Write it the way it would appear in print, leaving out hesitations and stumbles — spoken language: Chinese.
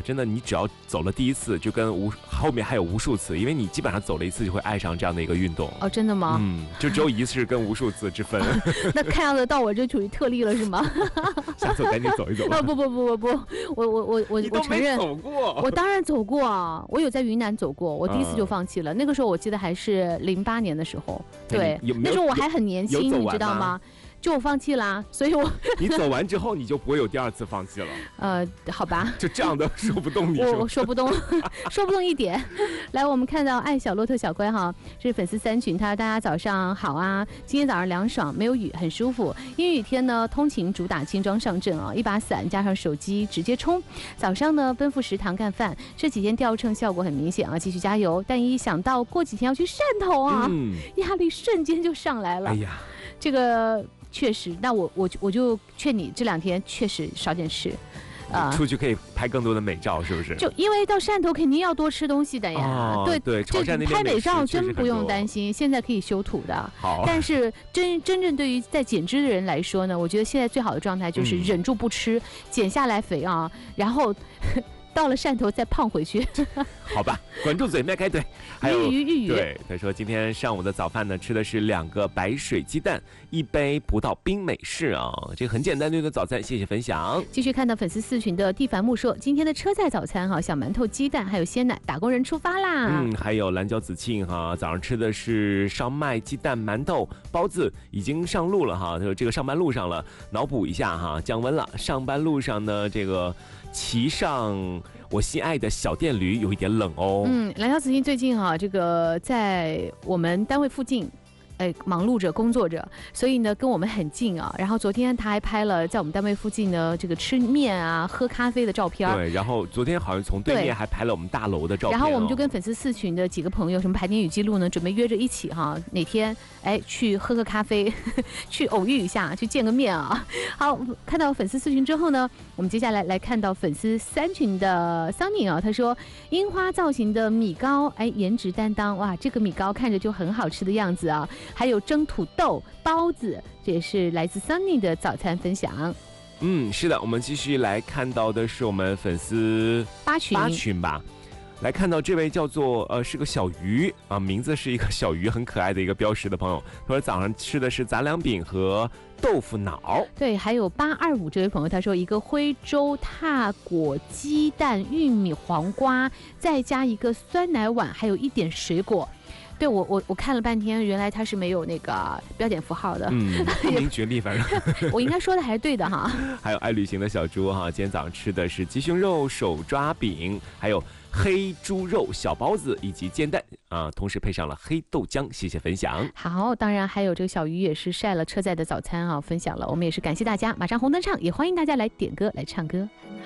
真的，你只要走了第一次，就跟后面还有无数次，因为你基本上走了一次就会爱上这样的一个运动。 哦，真的吗？ 就只有一次跟无数次之分。 那看样子到我这属于特例了是吗？ 下次我带你走一走吧。 不，我承认， 走过， 我当然走过啊，我有在云南走过，我第一次就放弃了。那个时候我记得还是08年的时候，对，那时候我还很年轻，你知道吗？就我放弃啦，所以你走完之后你就不会有第二次放弃了。 好吧， 就这样的说不动你， 我说不动，说不动一点。来，我们看到爱小骆驼小乖哈，这是粉丝3群，他说大家早上好啊，今天早上凉爽，没有雨，很舒服。阴雨天呢，通勤主打轻装上阵啊，一把伞加上手机直接冲。早上呢，奔赴食堂干饭，这几天掉秤效果很明显啊，继续加油。但一想到过几天要去汕头啊，压力瞬间就上来了。哎呀，这个。确实，那我就劝你这2天确实少点吃， 出去可以拍更多的美照，是不是？ 就因为到汕头肯定要多吃东西的呀。 对，潮汕那边拍美照真不用担心，现在可以修图的。 好， 但是真正对于在减脂的人来说呢，我觉得现在最好的状态就是忍住不吃，减下来肥啊，然后。到了汕头再胖回去， 好吧，管住嘴，迈开腿。还有玉对，他说今天上午的早饭呢，吃的是2个白水鸡蛋，1杯葡萄冰美式啊，这个很简单的早餐，谢谢分享。 继续看到粉丝4群的蒂凡木说，今天的车载早餐哈，小馒头、鸡蛋还有鲜奶，打工人出发啦。 还有蓝椒子庆哈，早上吃的是烧麦、鸡蛋、馒头、包子，已经上路了哈，这个上班路上了，脑补一下哈，降温了，上班路上呢这个。骑上我心爱的小电驴有一点冷哦。 蓝椒子庆最近这个在我们单位附近。忙碌着工作着，所以呢跟我们很近啊。然后昨天他还拍了在我们单位附近呢这个吃面啊、喝咖啡的照片。 对，然后昨天好像从对面还拍了我们大楼的照片。 然后我们就跟粉丝4群的几个朋友，什么盘点与记录呢，准备约着一起哪天去喝个咖啡，去偶遇一下，去见个面啊。好，看到粉丝4群之后呢，我们接下来看到粉丝3群的 Sunny 啊，他说樱花造型的米糕，颜值担当，哇，这个米糕看着就很好吃的样子啊。还有蒸土豆、包子，这也是来自 Sunny 的早餐分享。 是的，我们继续来看到的是我们粉丝8群吧。来看到这位叫做是个小鱼啊，名字是一个小鱼，很可爱的一个标识的朋友。他说早上吃的是杂粮饼和豆腐脑。对， 还有825这位朋友，他说一个徽州踏果鸡蛋、玉米、黄瓜，再加一个酸奶碗，还有一点水果。对，我看了半天，原来它是没有那个标点符号的， 不明觉厉，反正我应该说的还是对的哈。 还有爱旅行的小猪哈，今天早上吃的是鸡胸肉手抓饼，还有黑猪肉小包子以及煎蛋啊，同时配上了黑豆浆，谢谢分享。 好，当然还有这个小鱼也是晒了车载的早餐啊，分享了，我们也是感谢大家。马上红灯唱，也欢迎大家来点歌来唱歌。